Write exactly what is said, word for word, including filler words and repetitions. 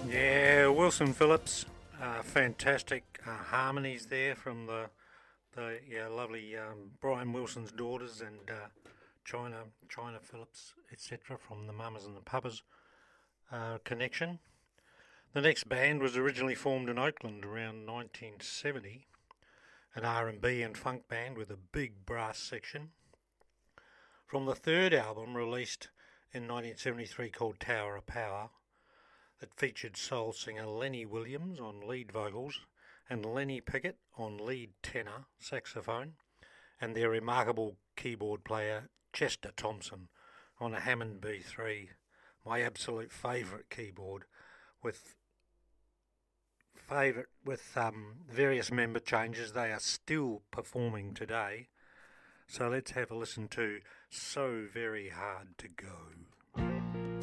Yeah, Wilson Phillips, uh, fantastic uh, harmonies there from the the yeah lovely um, Brian Wilson's daughters and uh, China China Phillips, et cetera from the Mamas and the Papas uh, connection. The next band was originally formed in Oakland around nineteen seventy, an R and B and funk band with a big brass section. From the third album released in nineteen seventy-three called Tower of Power, that featured soul singer Lenny Williams on lead vocals and Lenny Pickett on lead tenor saxophone, and their remarkable keyboard player Chester Thompson on a Hammond B three, my absolute favourite keyboard, with favourite with um, various member changes. They are still performing today. So let's have a listen to So Very Hard to Go.